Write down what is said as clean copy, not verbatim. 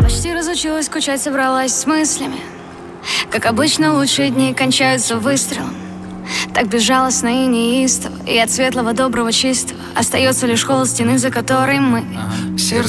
почти разучилась скучать, собралась с мыслями. Как обычно, лучшие дни кончаются выстрелом. Так безжалостно и неистово, и от светлого, доброго, чистого остается лишь холод стены, за которой мы. Сердце